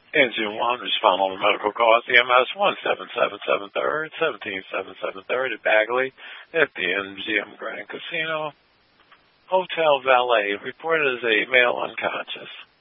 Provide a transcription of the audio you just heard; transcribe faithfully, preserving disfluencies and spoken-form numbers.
Engine one, respond on the medical call at the M S one seven seven seven third, seventeen seven seven third at Bagley at the M G M Grand Casino. Hotel valet reported as a male unconscious.